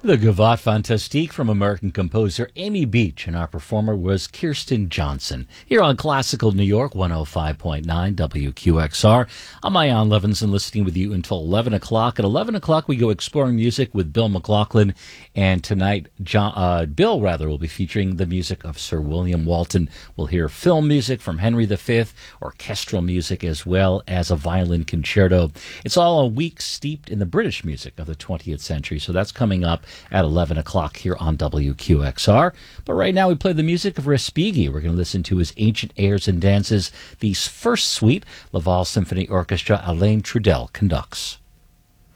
The Gavotte Fantastique from American composer Amy Beach, and our performer was Kirsten Johnson. Here on Classical New York, 105.9 WQXR. I'm Ian Levinson, listening with you until 11 o'clock. At 11 o'clock, we go exploring music with Bill McLaughlin, and tonight, Bill will be featuring the music of Sir William Walton. We'll hear film music from Henry V, orchestral music, as well as a violin concerto. It's all a week steeped in the British music of the 20th century, so that's coming up at 11 o'clock here on WQXR. But right now we play the music of Respighi. We're going to listen to his Ancient Airs and Dances, the first suite. Laval Symphony Orchestra, Alain Trudel conducts.